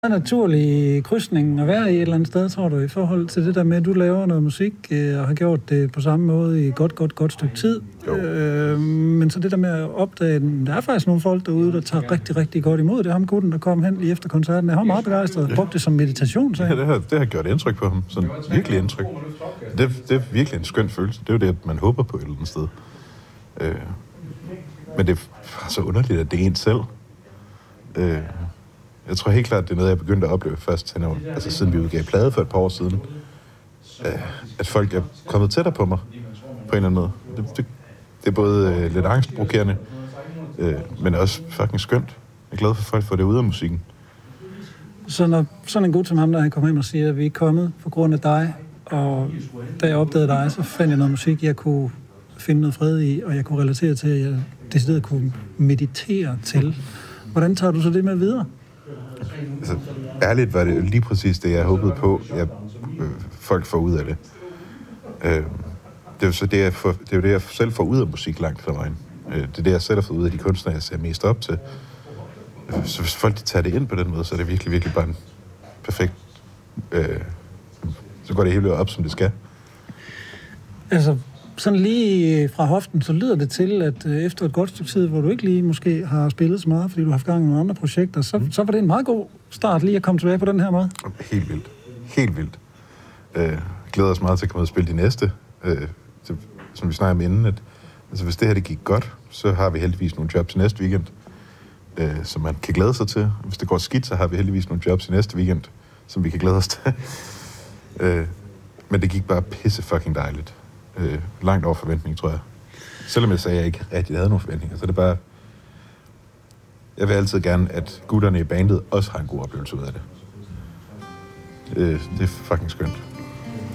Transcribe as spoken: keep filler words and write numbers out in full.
En naturlig krydsning at være i et eller andet sted, tror du, i forhold til det der med, at du laver noget musik, øh, og har gjort det på samme måde i et godt, godt, godt stykke tid. Øh, men så det der med at opdage, at der er faktisk nogle folk derude, der tager rigtig, rigtig godt imod det. Ham gutten, der kom hen lige efter koncerten, jeg var meget begejstret. Ja. Brugte det som meditation, så. Ja, det har, det har gjort indtryk på ham. Sådan virkelig indtryk. Det, det er virkelig en skøn følelse. Det er jo det, man håber på et eller andet sted. Øh, men det er så underligt, at det er en selv. Øh, Jeg tror helt klart, det er noget, jeg begyndte at opleve først, altså siden vi udgav plade for et par år siden. At folk er kommet tættere på mig, på en eller anden måde. Det, det, det er både øh, lidt angstprovokerende, øh, men også fucking skønt. Jeg er glad for, at folk får det ud af musikken. Så når sådan en gut som ham, der han kommer ind og siger, at vi er kommet på grund af dig, og da jeg opdagede dig, så fandt jeg noget musik, jeg kunne finde noget fred i, og jeg kunne relatere til, at jeg decideret kunne meditere til. Hvordan tager du så det med videre? Altså, ærligt var det lige præcis det, jeg håbede på, at øh, folk får ud af det. Øh, det er jo så det, jeg får, det er jo det, jeg selv får ud af musik langt fra vejen. Øh, det er det, jeg selv har fået ud af de kunstnere, jeg ser mest op til. Øh, så hvis folk de tager det ind på den måde, så er det virkelig, virkelig bare en perfekt... Øh, så går det hele op, som det skal. Altså, sådan lige fra hoften, så lyder det til, at efter et godt stykke tid, hvor du ikke lige måske har spillet så meget, fordi du har haft gang i nogle andre projekter, så, mm. så var det en meget god start lige at komme tilbage på den her måde. Helt vildt. Helt vildt. Øh, glæder os meget til at komme ud og spille de næste. Øh, så, som vi snakker om inden, at altså, hvis det her det gik godt, så har vi heldigvis nogle jobs næste weekend, øh, som man kan glæde sig til. Hvis det går skidt, så har vi heldigvis nogle jobs i næste weekend, som vi kan glæde os til. øh, men det gik bare pisse fucking dejligt. Øh, langt over forventning, tror jeg. Selvom jeg sagde, at jeg ikke rigtig havde nogen forventninger, så er det bare... Jeg vil altid gerne, at gutterne i bandet også har en god oplevelse ud af det. Øh, det er fucking skønt.